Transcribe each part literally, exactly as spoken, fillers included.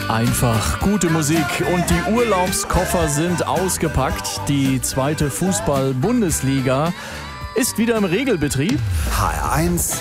Einfach gute Musik und die Urlaubskoffer sind ausgepackt. Die zweite Fußball-Bundesliga ist wieder im Regelbetrieb. H R eins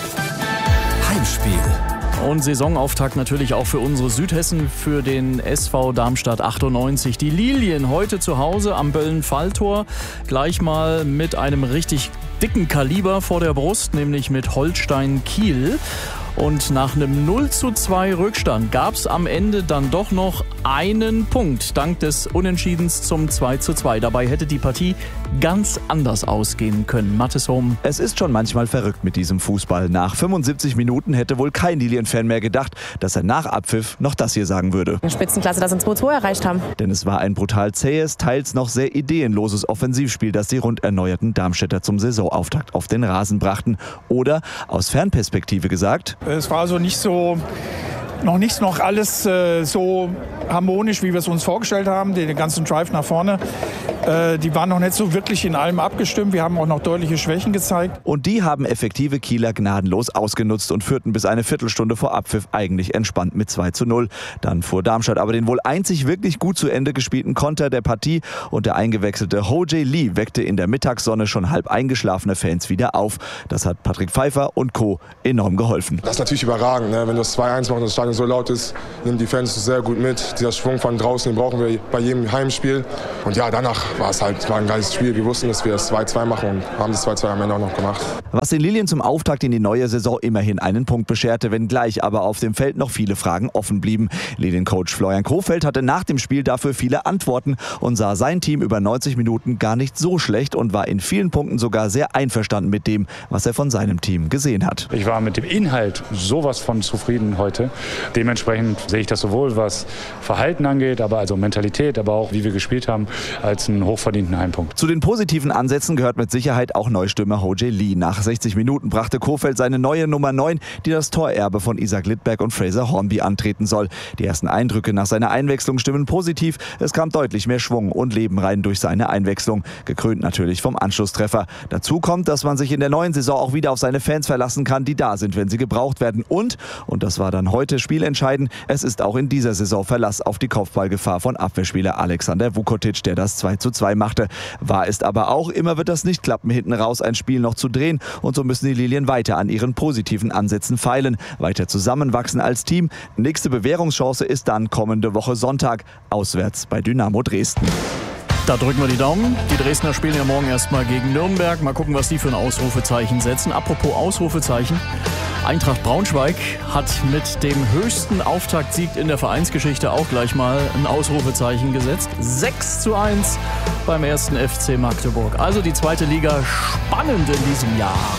Heimspiel. Und Saisonauftakt natürlich auch für unsere Südhessen, für den S V Darmstadt achtundneunzig. Die Lilien heute zu Hause am Böllen-Falltor. Gleich mal mit einem richtig dicken Kaliber vor der Brust, nämlich mit Holstein Kiel. Und nach einem null zu zwei Rückstand gab es am Ende dann doch noch einen Punkt, dank des Unentschiedens zum zwei zu zwei. Dabei hätte die Partie ganz anders ausgehen können. Mathis Hohm. Es ist schon manchmal verrückt mit diesem Fußball. Nach fünfundsiebzig Minuten hätte wohl kein Lilien-Fan mehr gedacht, dass er nach Abpfiff noch das hier sagen würde. Spitzenklasse, dass wir zwei zu zwei erreicht haben. Denn es war ein brutal zähes, teils noch sehr ideenloses Offensivspiel, das die rund erneuerten Darmstädter zum Saisonauftakt auf den Rasen brachten. Oder aus Fernperspektive gesagt: Es war also nicht so, noch nicht noch alles äh, so harmonisch, wie wir es uns vorgestellt haben. Den ganzen Drive nach vorne, äh, die waren noch nicht so wirklich in allem abgestimmt. Wir haben auch noch deutliche Schwächen gezeigt. Und die haben effektive Kieler gnadenlos ausgenutzt und führten bis eine Viertelstunde vor Abpfiff eigentlich entspannt mit zwei zu null. Dann fuhr Darmstadt aber den wohl einzig wirklich gut zu Ende gespielten Konter der Partie und der eingewechselte Ho Jae Lee weckte in der Mittagssonne schon halb eingeschlafene Fans wieder auf. Das hat Patrick Pfeiffer und Co. enorm geholfen. Das ist natürlich überragend, ne? Wenn das zwei eins macht und das Stadion so laut ist, nehmen die Fans sehr gut mit. Dieser Schwung von draußen, den brauchen wir bei jedem Heimspiel. Und ja, danach war es halt war ein geiles Spiel. Wir wussten, dass wir das zwei zwei machen und haben das zwei zwei am Ende auch noch gemacht. Was den Lilien zum Auftakt in die neue Saison immerhin einen Punkt bescherte, wenngleich aber auf dem Feld noch viele Fragen offen blieben. Lilien-Coach Florian Kohfeldt hatte nach dem Spiel dafür viele Antworten und sah sein Team über neunzig Minuten gar nicht so schlecht und war in vielen Punkten sogar sehr einverstanden mit dem, was er von seinem Team gesehen hat. Ich war mit dem Inhalt sowas von zufrieden heute. Dementsprechend sehe ich das sowohl, was Verhalten angeht, aber also Mentalität, aber auch wie wir gespielt haben, als einen hochverdienten Heimpunkt. Zu den positiven Ansätzen gehört mit Sicherheit auch Neustürmer Ho Jae Lee. Nach sechzig Minuten brachte Kohfeldt seine neue Nummer neun, die das Torerbe von Isaac Littberg und Fraser Hornby antreten soll. Die ersten Eindrücke nach seiner Einwechslung stimmen positiv. Es kam deutlich mehr Schwung und Leben rein durch seine Einwechslung. Gekrönt natürlich vom Anschlusstreffer. Dazu kommt, dass man sich in der neuen Saison auch wieder auf seine Fans verlassen kann, die da sind, wenn sie gebraucht werden. Und, und das war dann heute spielentscheidend, es ist auch in dieser Saison Verlass auf die Kopfballgefahr von Abwehrspieler Alexander Vukotic, der das zwei zu zwei machte. Wahr ist aber auch, immer wird das nicht klappen, hinten raus ein Spiel noch zu drehen. Und so müssen die Lilien weiter an ihren positiven Ansätzen feilen, weiter zusammenwachsen als Team. Nächste Bewährungschance ist dann kommende Woche Sonntag, auswärts bei Dynamo Dresden. Da drücken wir die Daumen. Die Dresdner spielen ja morgen erstmal gegen Nürnberg. Mal gucken, was die für ein Ausrufezeichen setzen. Apropos Ausrufezeichen. Eintracht Braunschweig hat mit dem höchsten Auftaktsieg in der Vereinsgeschichte auch gleich mal ein Ausrufezeichen gesetzt. sechs zu eins beim ersten F C Magdeburg. Also die zweite Liga spannend in diesem Jahr.